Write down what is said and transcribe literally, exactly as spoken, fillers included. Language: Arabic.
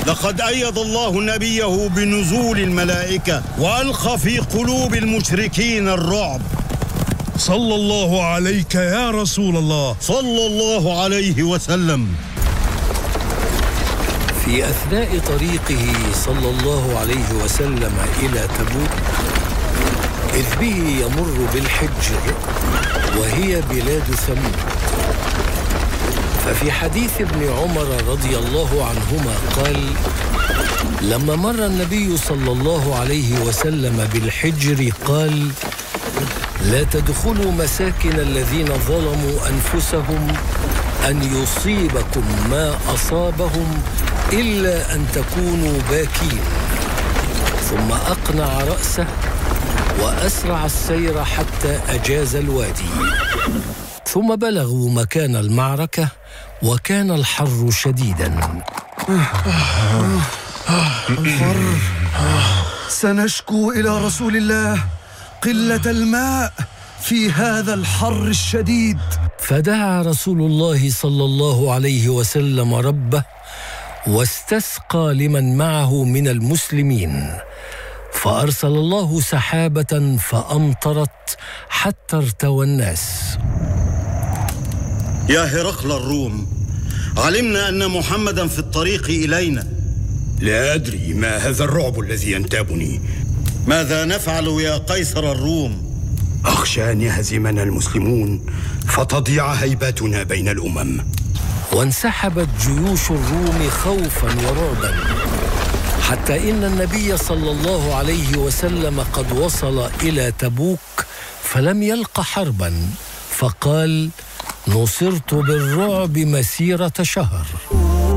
لقد أيد الله نبيه بنزول الملائكة وألقى في قلوب المشركين الرعب. صلى الله عليك يا رسول الله. صلى الله عليه وسلم. في أثناء طريقه صلى الله عليه وسلم إلى تبوك، إذ به يمر بالحجر وهي بلاد ثمود. ففي حديث ابن عمر رضي الله عنهما قال: لما مر النبي صلى الله عليه وسلم بالحجر قال: لا تدخلوا مساكن الذين ظلموا أنفسهم أن يصيبكم ما أصابهم إلا أن تكونوا باكين. ثم أقنع رأسه وأسرع السير حتى أجاز الوادي. ثم بلغوا مكان المعركة وكان الحر شديدا. الحر. سنشكو إلى رسول الله قلة الماء في هذا الحر الشديد. فدعا رسول الله صلى الله عليه وسلم ربه واستسقى لمن معه من المسلمين، فأرسل الله سحابة فأمطرت حتى ارتوى الناس. يا هرقل الروم، علمنا أن محمدا في الطريق إلينا. لا أدري ما هذا الرعب الذي ينتابني. ماذا نفعل يا قيصر الروم؟ أخشى أن يهزمنا المسلمون فتضيع هيبتنا بين الأمم. وانسحبت جيوش الروم خوفا ورعبا، حتى إن النبي صلى الله عليه وسلم قد وصل إلى تبوك فلم يلق حربا، فقال: نصرت بالرعب مسيرة شهر.